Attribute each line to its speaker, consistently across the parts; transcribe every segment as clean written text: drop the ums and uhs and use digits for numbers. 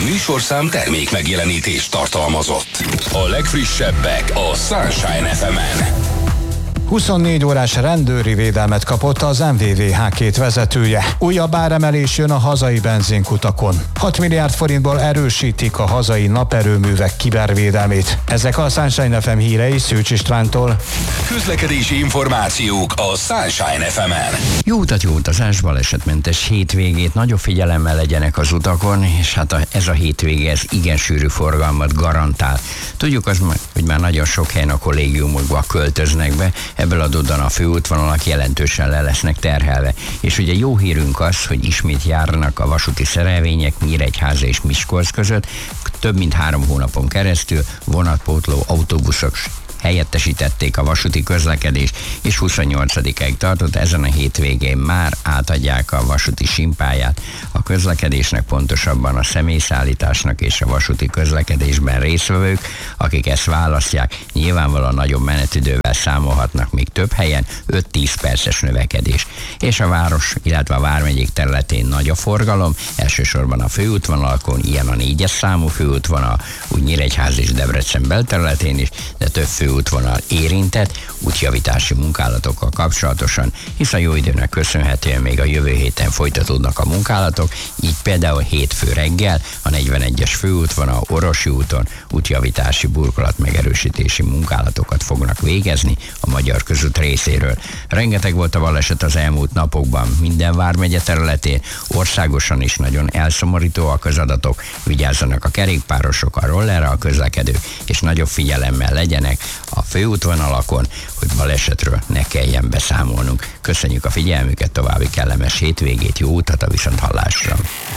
Speaker 1: műsorszám termék megjelenítést tartalmazott. A legfrissebbek a Sunshine FM-en.
Speaker 2: 24 órás rendőri védelmet kapott az MVVH2 vezetője. Újabb áremelés jön a hazai benzinkutakon. 6 milliárd forintból erősítik a hazai naperőművek kibervédelmét. Ezek a Sunshine FM hírei Szűcs Istvántól.
Speaker 1: Közlekedési információk a Sunshine FM-en.
Speaker 3: Jó utazás, balesetmentes hétvégét, nagyobb figyelemmel legyenek az utakon, és hát ez a hétvége ez igen sűrű forgalmat garantál. Tudjuk azt, hogy már nagyon sok helyen a kollégiumokba költöznek be, ebből adódóan a főútvonalak jelentősen le lesznek terhelve. És ugye jó hírünk az, hogy ismét járnak a vasúti szerelvények Nyíregyháza és Miskolc között, több mint 3 hónapon keresztül vonatpótló autóbuszok helyettesítették a vasúti közlekedést, és 28-ig tartott, ezen a hétvégén már átadják a vasúti simpályát a közlekedésnek, pontosabban a személyszállításnak és a vasúti közlekedésben résztvevők, akik ezt választják, nyilvánvalóan nagyobb menetidővel számolhatnak, még több helyen 5-10 perces növekedés. És a város, illetve a vármegyék területén nagy a forgalom, elsősorban a főútvonalakon, ilyen a 4-es számú főútvonal, úgy Nyíregyháza és Debrecen belterületén is, de több főútvonal érintett útjavítási munkálatokkal kapcsolatosan, hisz a jó időnek köszönhetően még a jövő héten folytatódnak a munkálatok, így például hétfő reggel a 41-es főútvonal Orvosi úton útjavítási burkolat megerősítési munkálatokat fognak végezni a Magyar Közút részéről. Rengeteg volt a baleset az elmúlt napokban minden vármegye területén, országosan is nagyon elszomorítóak az adatok, vigyázzanak a kerékpárosok, a rollerrel közlekedők, és nagyobb figyelemmel legyenek a főútvonalakon, hogy balesetről ne kelljen beszámolnunk. Köszönjük a figyelmüket, további kellemes hétvégét, jó utat a viszonthallásra!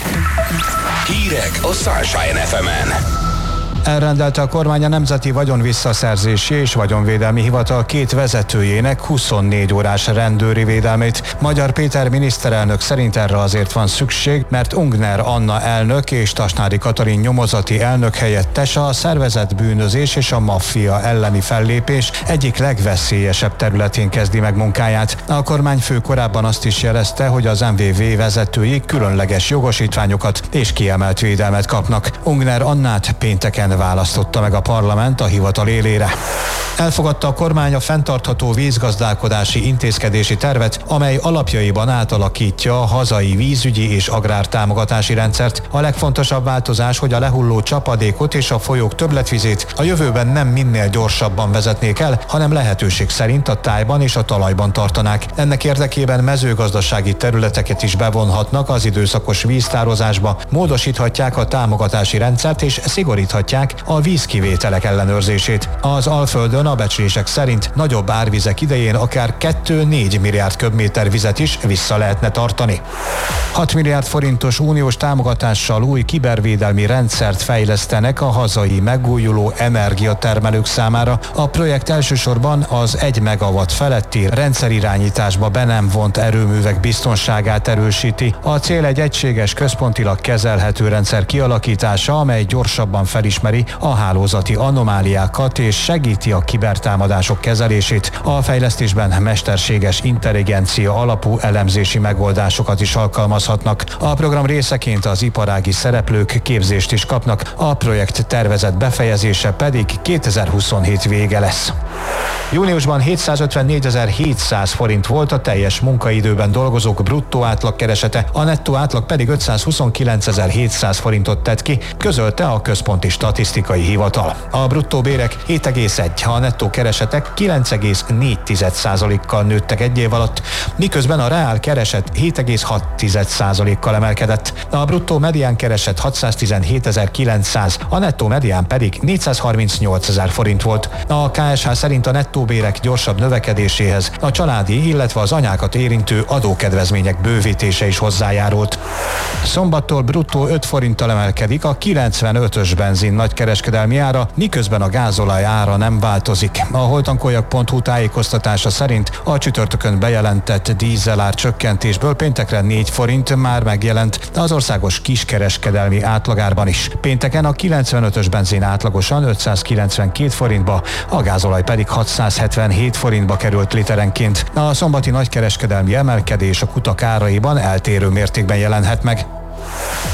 Speaker 1: Hírek a Sunshine FM-en.
Speaker 2: Elrendelte a kormány a Nemzeti Vagyonvisszaszerzési és Vagyonvédelmi Hivatal 2 vezetőjének 24 órás rendőri védelmét. Magyar Péter miniszterelnök szerint erre azért van szükség, mert Ungner Anna elnök és Tasnádi Katalin nyomozati elnök helyettes a szervezett bűnözés és a maffia elleni fellépés egyik legveszélyesebb területén kezdi meg munkáját. A kormányfő korábban azt is jelezte, hogy az MVV vezetői különleges jogosítványokat és kiemelt védelmet kapnak. Ungner Annát pénteken választotta meg a parlament a hivatal élére. Elfogadta a kormány a fenntartható vízgazdálkodási intézkedési tervet, amely alapjaiban átalakítja a hazai vízügyi és agrártámogatási rendszert. A legfontosabb változás, hogy a lehulló csapadékot és a folyók többletvizét a jövőben nem minél gyorsabban vezetnék el, hanem lehetőség szerint a tájban és a talajban tartanák. Ennek érdekében mezőgazdasági területeket is bevonhatnak az időszakos víztározásba, módosíthatják a támogatási rendszert és szigoríthatják a vízkivételek ellenőrzését. Az Alföldön a becslések szerint nagyobb árvizek idején akár 2-4 milliárd köbméter vizet is vissza lehetne tartani. 6 milliárd forintos uniós támogatással új kibervédelmi rendszert fejlesztenek a hazai megújuló energiatermelők számára. A projekt elsősorban az 1 megawatt feletti rendszerirányításba be nem vont erőművek biztonságát erősíti. A cél egy egységes, központilag kezelhető rendszer kialakítása, amely gyorsabban felismeri a hálózati anomáliákat és segíti a kibertámadások kezelését. A fejlesztésben mesterséges intelligencia alapú elemzési megoldásokat is alkalmazhatnak. A program részeként az iparági szereplők képzést is kapnak, a projekt tervezett befejezése pedig 2027 vége lesz. Júniusban 754.700 forint volt a teljes munkaidőben dolgozók bruttó átlagkeresete, a nettó átlag pedig 529.700 forintot tett ki, közölte a Központi Statisztikai Hivatal. A bruttó bérek 7,1, a nettó keresetek 9,4%-kal nőttek egy év alatt, miközben a reál kereset 7,6%-kal emelkedett. A bruttó medián kereset 617.900, a nettó medián pedig 438.000 forint volt. A KSH szerint a nettó bérek gyorsabb növekedéséhez a családi, illetve az anyákat érintő adókedvezmények bővítése is hozzájárult. Szombattól bruttó 5 forinttal emelkedik a 95-ös benzin nagykereskedelmi ára, miközben a gázolaj ára nem változik. A holtankoljak.hu tájékoztatása szerint a csütörtökön bejelentett dízelár csökkentésből péntekre 4 forint már megjelent az országos kiskereskedelmi átlagárban is. Pénteken a 95-ös benzin átlagosan 592 forintba, a gázolaj pedig 677 forintba került literenként. A szombati nagykereskedelmi emelkedés a kutak áraiban eltérő mértékben jelenhet meg.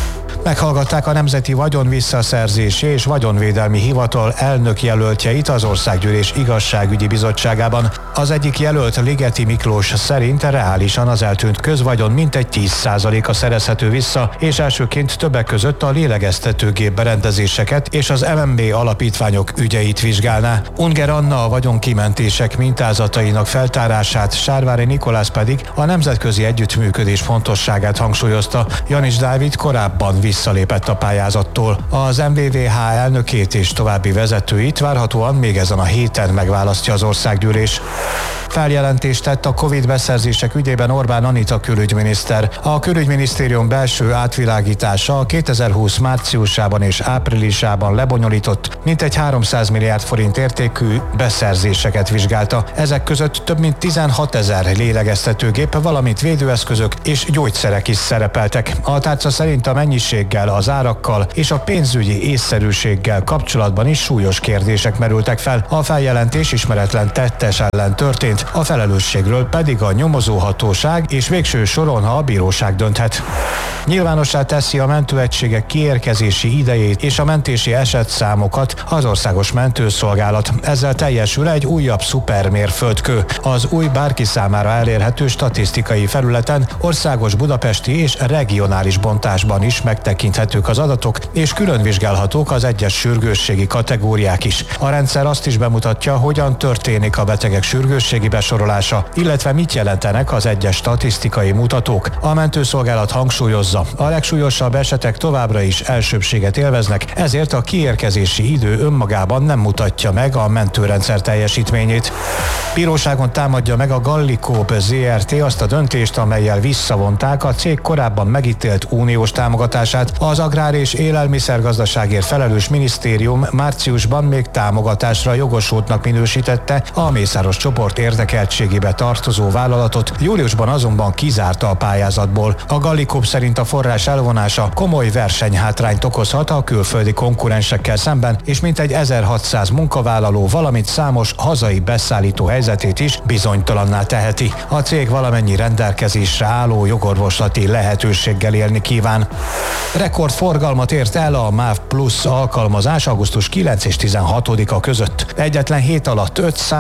Speaker 2: Meghallgatták a Nemzeti Vagyon Visszaszerzési és Vagyonvédelmi Hivatal elnök jelöltjeit az Országgyűlés Igazságügyi Bizottságában. Az egyik jelölt, Ligeti Miklós szerint reálisan az eltűnt közvagyon mintegy 10%-a szerezhető vissza, és elsőként többek között a lélegeztetőgép berendezéseket és az MNB alapítványok ügyeit vizsgálná. Unger Anna a vagyonkimentések mintázatainak feltárását, Sárvári Nikolász pedig a nemzetközi együttműködés fontosságát hangsúlyozta. Janis Dávid korábban visszalépett a pályázattól. Az MVVH elnökét és további vezetőit várhatóan még ezen a héten megválasztja az Országgyűlés. Feljelentést tett a Covid beszerzések ügyében Orbán Anita külügyminiszter. A külügyminisztérium belső átvilágítása a 2020 márciusában és áprilisában lebonyolított mintegy 300 milliárd forint értékű beszerzéseket vizsgálta. Ezek között több mint 16 000 lélegeztetőgép, valamint védőeszközök és gyógyszerek is szerepeltek. A tárca szerint a mennyiséggel, az árakkal és a pénzügyi észszerűséggel kapcsolatban is súlyos kérdések merültek fel. A feljelentés ismeretlen tettes ellen történt, a felelősségről pedig a nyomozóhatóság és végső soron a bíróság dönthet. Nyilvánossá teszi a mentőegységek kiérkezési idejét és a mentési esetszámokat az Országos Mentőszolgálat. Ezzel teljesül egy újabb szupermérföldkő. Az új, bárki számára elérhető statisztikai felületen országos, budapesti és regionális bontásban is megtekinthetők az adatok, és külön vizsgálhatók az egyes sürgősségi kategóriák is. A rendszer azt is bemutatja, hogyan történik a betegek sürgősségi besorolása, illetve mit jelentenek az egyes statisztikai mutatók. A mentőszolgálat hangsúlyozza, a legsúlyosabb esetek továbbra is elsőbbséget élveznek, ezért a kiérkezési idő önmagában nem mutatja meg a mentőrendszer teljesítményét. Bíróságon támadja meg a Gallicoop Zrt. Azt a döntést, amellyel visszavonták a cég korábban megítélt uniós támogatását. Az agrár- és élelmiszergazdaságért felelős minisztérium márciusban még támogatásra jogosultnak minősítette a Mészáros csoport érdekeltségébe tartozó vállalatot, júliusban azonban kizárta a pályázatból. A Gallicoop szerint a forrás elvonása komoly versenyhátrányt okozhat a külföldi konkurensekkel szemben, és mintegy 1600 munkavállaló, valamint számos hazai beszállító helyzetét is bizonytalanná teheti. A cég valamennyi rendelkezésre álló jogorvoslati lehetőséggel élni kíván. Rekordforgalmat ért el a MÁV Plus alkalmazás augusztus 9 és 16-a között. Egyetlen hét alatt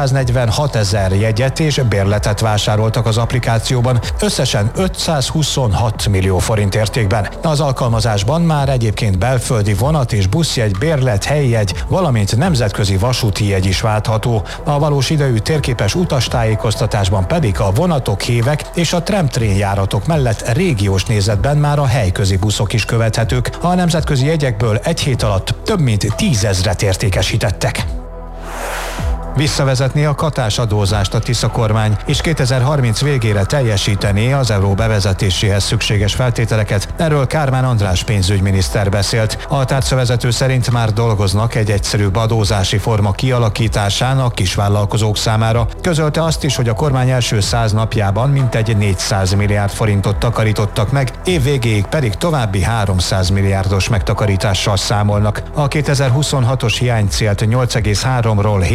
Speaker 2: 546 000 jegyet és bérletet vásároltak az applikációban, összesen 526 millió forint értékben. Az alkalmazásban már egyébként belföldi vonat és buszjegy, bérlet, helyjegy, valamint nemzetközi vasúti jegy is váltható. A valós idejű térképes utastájékoztatásban pedig a vonatok, hévek és a tramtrén járatok mellett régiós nézetben már a helyközi buszok is követhetők. A nemzetközi jegyekből egy hét alatt több mint 10 000-et értékesítettek. Visszavezetné a katás adózást a Tisza kormány, és 2030 végére teljesítené az euró bevezetéséhez szükséges feltételeket. Erről Kármán András pénzügyminiszter beszélt. A tárcavezető szerint már dolgoznak egy egyszerűbb adózási forma kialakításán a kisvállalkozók számára. Közölte azt is, hogy a kormány első 100 napjában mintegy 400 milliárd forintot takarítottak meg, év végéig pedig további 300 milliárdos megtakarítással számolnak. A 2026-os hiánycélt 8,3-ról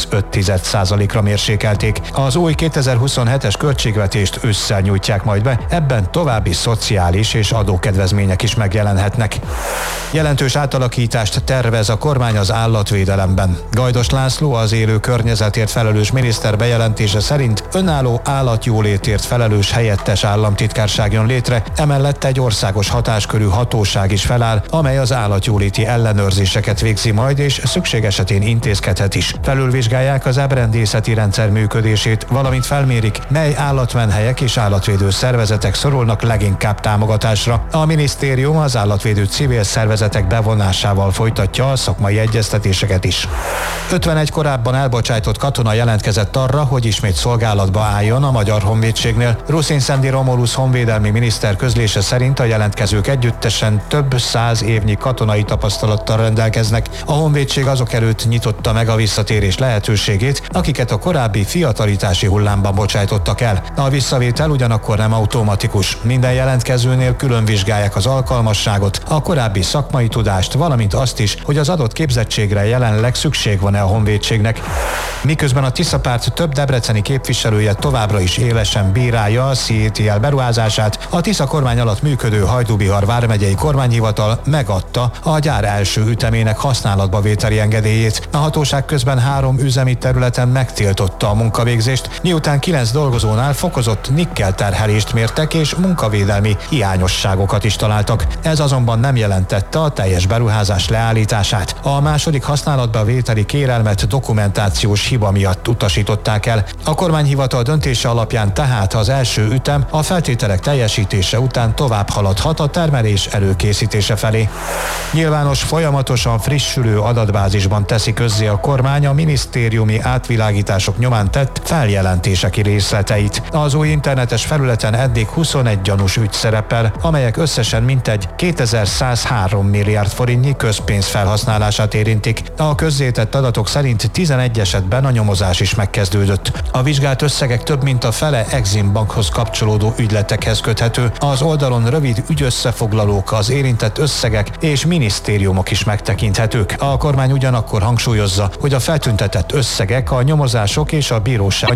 Speaker 2: 7,5%-ra mérsékelték. Az új 2027-es költségvetést ősszel nyújtják majd be, ebben további szociális és adókedvezmények is megjelenhetnek. Jelentős átalakítást tervez a kormány az állatvédelemben. Gajdos László, az élő környezetért felelős miniszter bejelentése szerint önálló állatjólétért felelős helyettes államtitkárság jön létre, emellett egy országos hatáskörű hatóság is feláll, amely az állatjóléti ellenőrzéseket végzi majd, és szükség esetén intézkedhet is. Felülvizsgálják az ábrendészeti rendszer működését, valamint felmérik, mely állatmenhelyek és állatvédő szervezetek szorulnak leginkább támogatásra. A minisztérium az állatvédő civil szervezetek bevonásával folytatja a szakmai egyeztetéseket is. 51 korábban elbocsájtott katona jelentkezett arra, hogy ismét szolgálatba álljon a Magyar Honvédségnél. Ruszin Szendi Romulus honvédelmi miniszter közlése szerint a jelentkezők együttesen több 100 évnyi katonai tapasztalattal rendelkeznek. A honvédség azok előtt nyitotta meg a visszatérés lehetőségét, lehetőségét, akiket a korábbi fiatalitási hullámban bocsájtottak el. A visszavétel ugyanakkor nem automatikus. Minden jelentkezőnél külön vizsgálják az alkalmasságot, a korábbi szakmai tudást, valamint azt is, hogy az adott képzettségre jelenleg szükség van-e a honvédségnek. Miközben a Tisza párt több debreceni képviselője továbbra is élesen bírálja a CATL beruházását, a Tisza kormány alatt működő Hajdú-Bihar vármegyei kormányhivatal megadta a gyár első ütemének használatba vételi engedélyét. A hatóság közben 3 üzemi területen megtiltotta a munkavégzést, miután 9 dolgozónál fokozott nikkelterhelést mértek és munkavédelmi hiányosságokat is találtak. Ez azonban nem jelentette a teljes beruházás leállítását. A második használatba vételi kérelmet dokumentációs hiba miatt utasították el. A kormányhivatal döntése alapján tehát az első ütem a feltételek teljesítése után tovább haladhat a termelés előkészítése felé. Nyilvános, folyamatosan frissülő adatbázisban teszi közzé a kormány a minisztériumi átvilágítások nyomán tett feljelentések részleteit. Az új internetes felületen eddig 21 gyanús ügy szerepel, amelyek összesen mintegy 2103 milliárd forintnyi közpénz felhasználását érintik. A közzétett adatok szerint 11 esetben a nyomozás is megkezdődött. A vizsgált összegek több mint a fele Exim Bankhoz kapcsolódó ügyletekhez köthető. Az oldalon rövid ügyösszefoglalók, az érintett összegek és minisztériumok is megtekinthetők. A kormány ugyanakkor hangsúlyozza, hogy a feltüntetett összegek a nyomozások és a bíróság